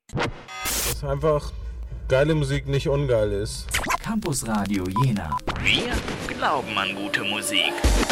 Dass einfach geile Musik nicht ungeil ist. Campus Radio Jena. Wir glauben an gute Musik.